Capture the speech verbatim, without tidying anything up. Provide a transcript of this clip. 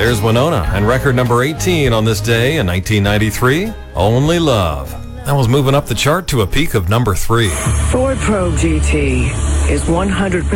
There's Winona and record number eighteen on this day in nineteen ninety-three, Only Love. That was moving up the chart to a peak of number three. Ford Probe G T is one hundred percent